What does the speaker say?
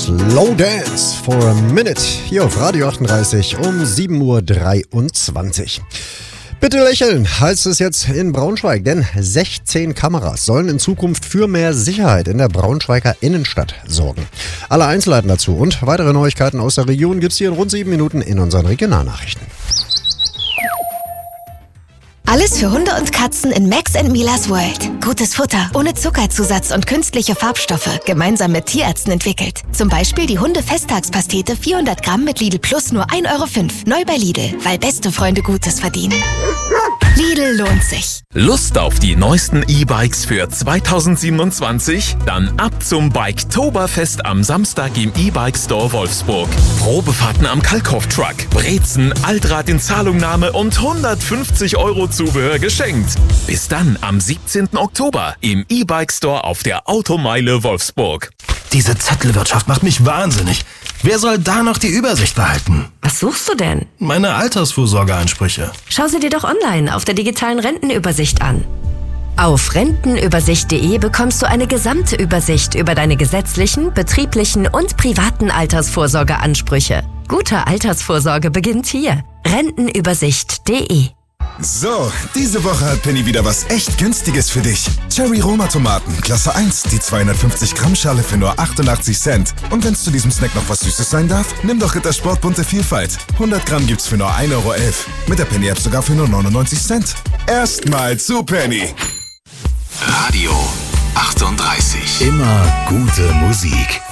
Slow Dance for a Minute hier auf Radio 38 um 7.23 Uhr. Bitte lächeln, heißt es jetzt in Braunschweig, denn 16 Kameras sollen in Zukunft für mehr Sicherheit in der Braunschweiger Innenstadt sorgen. Alle Einzelheiten dazu und weitere Neuigkeiten aus der Region gibt's hier in rund 7 Minuten in unseren Regionalnachrichten. Alles für Hunde und Katzen in Max & Milas World. Gutes Futter, ohne Zuckerzusatz und künstliche Farbstoffe, gemeinsam mit Tierärzten entwickelt. Zum Beispiel die Hunde-Festtagspastete 400 Gramm mit Lidl Plus nur 1,05 €. Neu bei Lidl, weil beste Freunde Gutes verdienen. Lidl lohnt sich. Lust auf die neuesten E-Bikes für 2027? Dann ab zum Bike-Toberfest am Samstag im E-Bike Store Wolfsburg. Probefahrten am Kalkhoff-Truck, Brezen, Altrad in Zahlungnahme und 150 € Zubehör geschenkt. Bis dann am 17. Oktober im E-Bike Store auf der Automeile Wolfsburg. Diese Zettelwirtschaft macht mich wahnsinnig. Wer soll da noch die Übersicht behalten? Was suchst du denn? Meine Altersvorsorgeansprüche. Schau sie dir doch online auf der digitalen Rentenübersicht an. Auf rentenübersicht.de bekommst du eine gesamte Übersicht über deine gesetzlichen, betrieblichen und privaten Altersvorsorgeansprüche. Gute Altersvorsorge beginnt hier. Rentenübersicht.de. So, diese Woche hat Penny wieder was echt Günstiges für dich. Cherry Roma Tomaten, Klasse 1, die 250 Gramm Schale für nur 88 Cent. Und wenn es zu diesem Snack noch was Süßes sein darf, nimm doch Ritter Sport bunte Vielfalt. 100 Gramm gibt's für nur 1,11 €. Mit der Penny App sogar für nur 99 Cent. Erstmal zu Penny. Radio 38. Immer gute Musik.